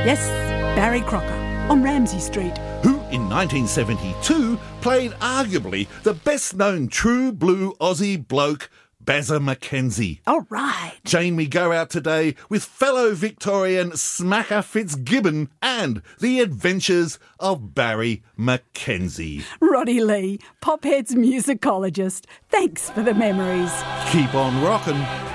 Yes, Barry Crocker on Ramsay Street. Who in 1972 played arguably the best-known true blue Aussie bloke, Bazza McKenzie. All right. Jane, we go out today with fellow Victorian Smacker Fitzgibbon and the adventures of Barry McKenzie. Roddy Lee, Pophead's musicologist. Thanks for the memories. Keep on rockin'.